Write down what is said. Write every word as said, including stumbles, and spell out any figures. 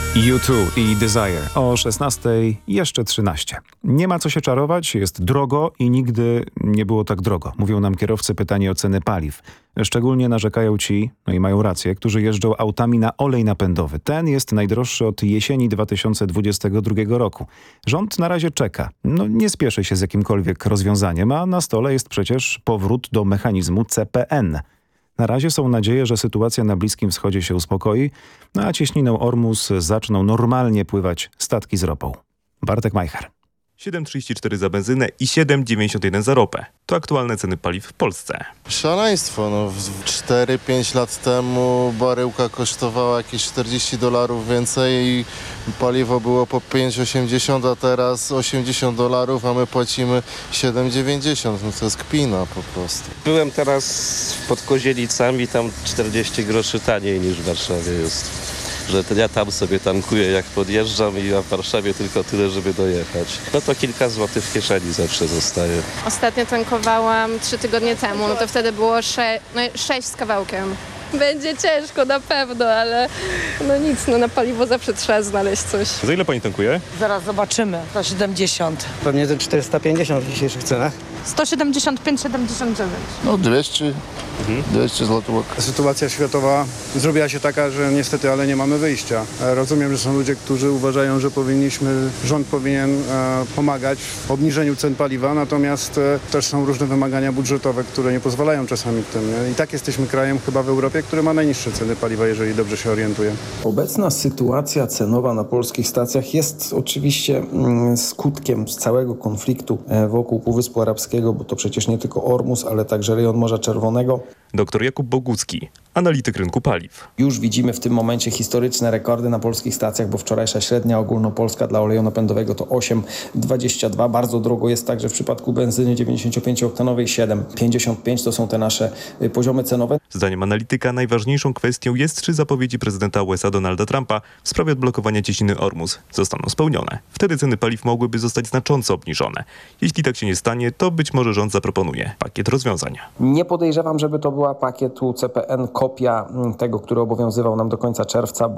U dwa i Desire o szesnastej jeszcze trzynaście. Nie ma co się czarować, jest drogo i nigdy nie było tak drogo. Mówią nam kierowcy pytani o ceny paliw. Szczególnie narzekają ci, no i mają rację, którzy jeżdżą autami na olej napędowy. Ten jest najdroższy od jesieni dwa tysiące dwudziestego drugiego roku. Rząd na razie czeka. No nie spieszy się z jakimkolwiek rozwiązaniem, a na stole jest przecież powrót do mechanizmu C P N. Na razie są nadzieje, że sytuacja na Bliskim Wschodzie się uspokoi, no a cieśniną Ormus zaczną normalnie pływać statki z ropą. Bartek Majcher. siedem trzydzieści cztery za benzynę i siedem dziewięćdziesiąt jeden za ropę. To aktualne ceny paliw w Polsce. Szaleństwo. No, cztery pięć lat temu baryłka kosztowała jakieś czterdzieści dolarów więcej i paliwo było po pięć osiemdziesiąt, a teraz osiemdziesiąt dolarów, a my płacimy siedem dziewięćdziesiąt. No to jest kpina po prostu. Byłem teraz pod Kozielicami, tam czterdzieści groszy taniej niż w Warszawie jest. Że to ja tam sobie tankuję, jak podjeżdżam, i w Warszawie tylko tyle, żeby dojechać. No to kilka złotych w kieszeni zawsze zostaje. Ostatnio tankowałam trzy tygodnie temu, no to wtedy było sze- no sześć z kawałkiem. Będzie ciężko na pewno, ale no nic, no na paliwo zawsze trzeba znaleźć coś. Za ile pani tankuje? Zaraz zobaczymy. sto siedemdziesiąt. Pewnie te czterysta pięćdziesiąt w dzisiejszych cenach. sto siedemdziesiąt pięć siedemdziesiąt dziewięć. No dwieście, dwieście złotych. Sytuacja światowa zrobiła się taka, że niestety, ale nie mamy wyjścia. Rozumiem, że są ludzie, którzy uważają, że powinniśmy, rząd powinien e, pomagać w obniżeniu cen paliwa, natomiast e, też są różne wymagania budżetowe, które nie pozwalają czasami w tym. Nie? I tak jesteśmy krajem chyba w Europie, który ma najniższe ceny paliwa, jeżeli dobrze się orientuję. Obecna sytuacja cenowa na polskich stacjach jest oczywiście mm, skutkiem całego konfliktu e, wokół Półwyspu Arabskiego, bo to przecież nie tylko Ormus, ale także rejon Morza Czerwonego. Doktor Jakub Bogucki, analityk rynku paliw. Już widzimy w tym momencie historyczne rekordy na polskich stacjach, bo wczorajsza średnia ogólnopolska dla oleju napędowego to osiem dwadzieścia dwa. Bardzo drogo jest także w przypadku benzyny dziewięćdziesięciopięcioktanowej siedem pięćdziesiąt pięć. To są te nasze poziomy cenowe. Zdaniem analityka najważniejszą kwestią jest, czy zapowiedzi prezydenta U S A Donalda Trumpa w sprawie odblokowania cieśniny Ormus zostaną spełnione. Wtedy ceny paliw mogłyby zostać znacząco obniżone. Jeśli tak się nie stanie, to być może rząd zaproponuje pakiet rozwiązań. Nie podejrzewam, żeby to była pakietu C P N kopia tego, który obowiązywał nam do końca czerwca.